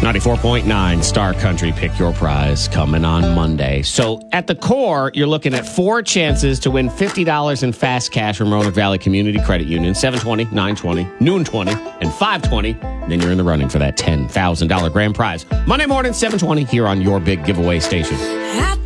94.9 Star Country Pick Your Prize coming on Monday. So at the core, you're looking at 4 chances to win $50 in fast cash from Roanoke Valley Community Credit Union, 720, 920, noon 20, and 520. And then you're in the running for that $10,000 grand prize. Monday morning, 720, here on your big giveaway station.